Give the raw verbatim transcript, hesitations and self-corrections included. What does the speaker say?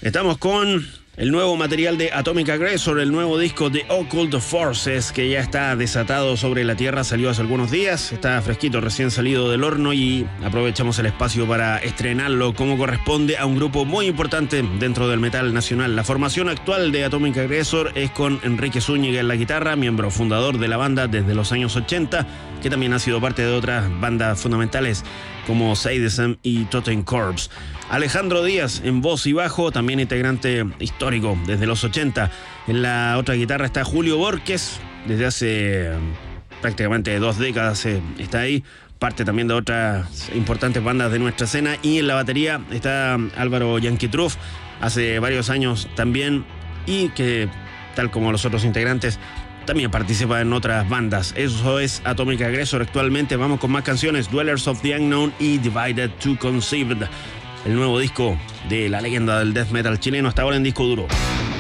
Estamos con el nuevo material de Atomic Aggressor, el nuevo disco de Occult Forces, que ya está desatado sobre la tierra, salió hace algunos días, está fresquito, recién salido del horno, y aprovechamos el espacio para estrenarlo como corresponde a un grupo muy importante dentro del metal nacional. La formación actual de Atomic Aggressor es con Enrique Zúñiga en la guitarra, miembro fundador de la banda desde los años ochenta, que también ha sido parte de otras bandas fundamentales como Sadism y Totem Corpse. Alejandro Díaz en voz y bajo, también integrante histórico desde los ochenta. En la otra guitarra está Julio Borges, desde hace prácticamente dos décadas eh, está ahí, parte también de otras importantes bandas de nuestra escena. Y en la batería está Álvaro Yankee Truff, hace varios años también, y que, tal como los otros integrantes, también participa en otras bandas. Eso es Atomic Aggressor actualmente. Vamos con más canciones: Dwellers of the Unknown y Divided to Conceived, el nuevo disco de la leyenda del death metal chileno, hasta ahora en disco duro.